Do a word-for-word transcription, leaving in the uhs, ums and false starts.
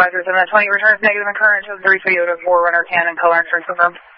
five three seven twenty returns negative and current to the three Toyota four runner Canon color insurance confirmed.